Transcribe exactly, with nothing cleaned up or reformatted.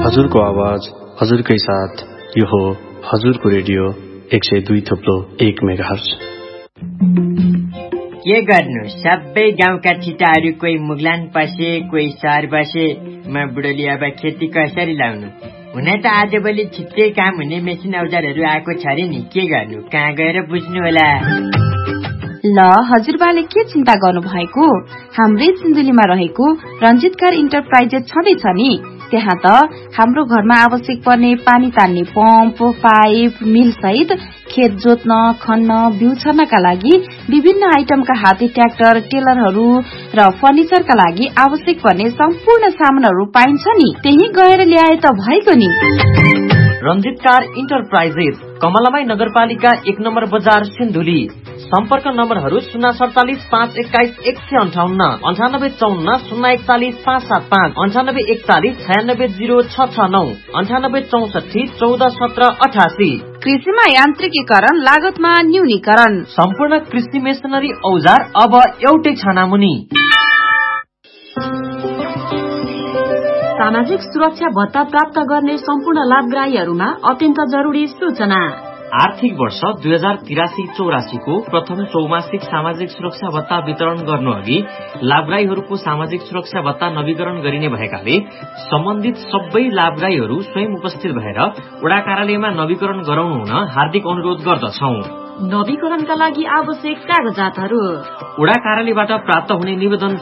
हजुरको आवाज हजुरकै साथ। यो हो हजुरको रेडियो एक सय दुई थुप्लो एक मेगाहर्ज। के गर्नु, सबै गाउँका ठिटाहरू कोही मुगलान पसे, कोही सहर बसे। म बुढोली अब खेती कसरी लाउनु? हुन त आजभोलि छिट्टै काम हुने मेसिन औजारहरू आएको छ रे नि, के गर्नु, कहाँ गएर बुझ्नु होला? ल हजुरबाले के चिन्ता गर्नु भएको? हाम्रै सिन्धुलीमा रहेको रञ्जित कार इन्टरप्राइजेस छँदैछ नि। त्यहाँ त हाम्रो घरमा आवश्यक पर्ने पानी तान्ने पम्प, पाइप, मिल सहित खेत जोत्न, खन्न, बिउ छर्नका लागि विभिन्न आइटमका हाते ट्र्याक्टर, टेलरहरू र फर्निचरका लागि आवश्यक पर्ने सम्पूर्ण सामानहरू पाइन्छ नि। त्यही गएर ल्याए त भएको नि। रञ्जित कार इन्टरप्राइजेस, कमलाबाई नगरपालिका एक नम्बर बजार, सिन्धुली। सम्पर्क नम्बरहरू शून्य सडचालिस पाँच एक्काइस एक सय अन्ठाउन्न, अन्ठानब्बे चौन्न शून्य एकचालिस पाँच सात पाँच, अन्ठानब्बे एकचालिस छयानब्बे जिरो छ छ नौ, अन्ठानब्बे चौसठी चौध सत्र अठासी। कृषिमा यान्त्रिकीकरण, लागतमा न्यूनीकरण, सम्पूर्ण कृषि मेसिनरी औजार अब एउटै छानामुनि। सामाजिक सुरक्षा भत्ता प्राप्त गर्ने सम्पूर्ण लाभग्राहीहरूमा अत्यन्त जरुरी सूचना। आर्थिक वर्ष दुई हजार तिरासी चौरासी को प्रथम चौमासिक सामाजिक सुरक्षा भत्ता वितरण गर्नु अघि लाभग्राहीहरूको सामाजिक सुरक्षा भत्ता नवीकरण गरिने भएकाले सम्बन्धित सबै लाभग्राहीहरू स्वयं उपस्थित भएर वडा कार्यालयमा नवीकरण गराउनु हुन हार्दिक अनुरोध गर्दछौ। नवीकरणका लागि आवश्यक कागजातहरू वडा कार्यालयबाट प्राप्त हुने निवेदन